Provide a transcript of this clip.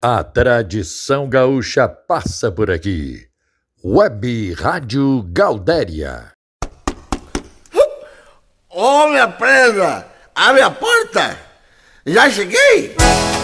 A tradição gaúcha passa por aqui. Web Rádio Gaudéria. Ô, minha presa, abre a porta! Já cheguei!